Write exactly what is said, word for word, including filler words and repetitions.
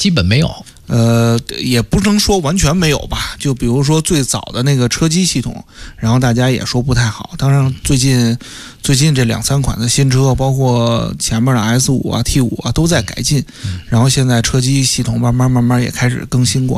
基本没有。 呃，也不能说完全没有吧，就比如说最早的那个车机系统，然后大家也说不太好。当然，最近最近这两三款的新车，包括前面的 S 五 啊、T 五 啊，都在改进。然后现在车机系统慢慢慢慢也开始更新过。